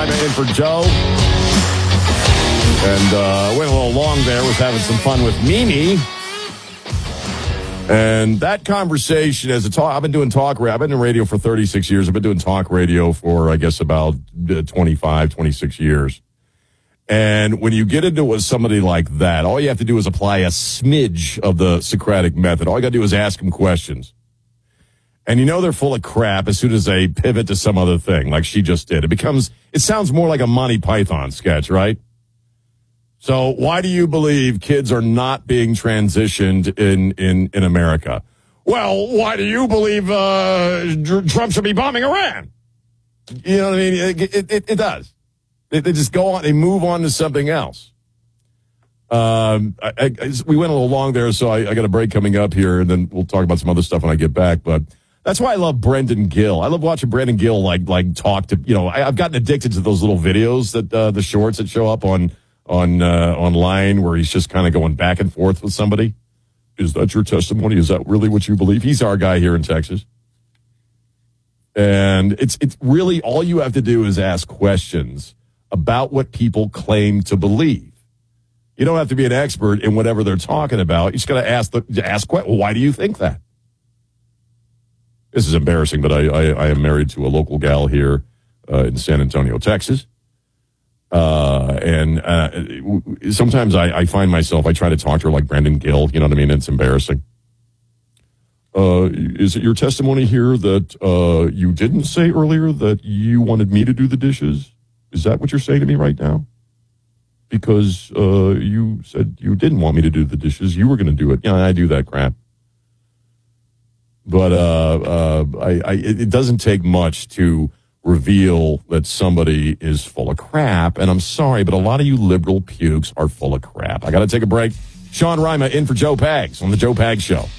Rima in for Joe. And went a little long there, was having some fun with Mimi. And that conversation I've been doing talk radio. I've been in radio for 36 years. I've been doing talk radio for, I guess, about 25, 26 years. And when you get into somebody like that, all you have to do is apply a smidge of the Socratic method. All you got to do is ask them questions. And you know they're full of crap as soon as they pivot to some other thing, like she just did. It sounds more like a Monty Python sketch, right? So why do you believe kids are not being transitioned in America? Well, why do you believe Trump should be bombing Iran? You know what I mean? It does. They just go on. They move on to something else. We went a little long there, so I got a break coming up here, and then we'll talk about some other stuff when I get back. But that's why I love Brendan Gill. I love watching Brendan Gill like talk to. I've gotten addicted to those little videos that the shorts that show up online where he's just kind of going back and forth with somebody. Is that your testimony? Is that really what you believe? He's our guy here in Texas. And it's really all you have to do is ask questions about what people claim to believe. You don't have to be an expert in whatever they're talking about. You just got to ask why do you think that? This is embarrassing, but I am married to a local gal here in San Antonio, Texas. And sometimes I find myself, I try to talk to her like Brendan Gill, you know what I mean? It's embarrassing. Is it your testimony here that you didn't say earlier that you wanted me to do the dishes? Is that what you're saying to me right now? Because you said you didn't want me to do the dishes. You were going to do it. Yeah, I do that crap. But it doesn't take much to reveal that somebody is full of crap. And I'm sorry, but a lot of you liberal pukes are full of crap. I got to take a break. Sean Rima in for Joe Pags on the Joe Pags Show.